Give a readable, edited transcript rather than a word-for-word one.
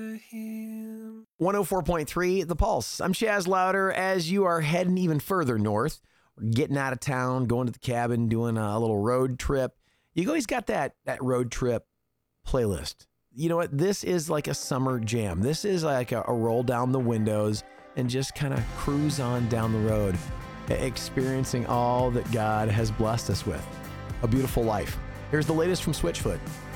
104.3 The Pulse. I'm Chaz Louder. As you are heading even further north, getting out of town, going to the cabin, doing a little road trip, you always got that road trip playlist. You know what? This is like a summer jam. This is like a roll down the windows and just kind of cruise on down the road, experiencing all that God has blessed us with. A beautiful life. Here's the latest from Switchfoot.